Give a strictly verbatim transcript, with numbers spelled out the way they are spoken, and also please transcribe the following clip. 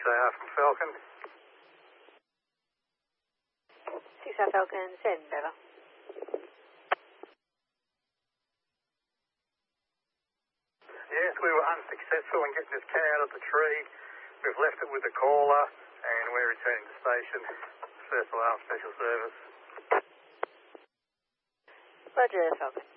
A R from Falcon. six A R Falcon, send over. Yes, we were unsuccessful in getting this car out of the tree. We've left it with the caller and we're returning to station. First Alarm Special Service. Roger, Falcon.